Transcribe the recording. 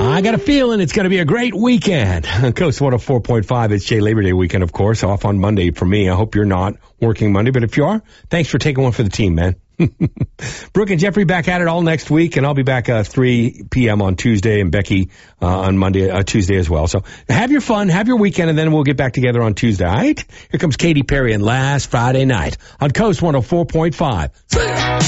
I got a feeling it's going to be a great weekend. Coast 104.5, it's Jay Labor Day weekend, of course, off on Monday for me. I hope you're not working Monday, but if you are, thanks for taking one for the team, man. Brooke and Jeffrey back at it all next week, and I'll be back 3 p.m. on Tuesday, and Becky on Tuesday as well. So have your fun, have your weekend, and then we'll get back together on Tuesday, all right? Here comes Katy Perry and Last Friday Night on Coast 104.5.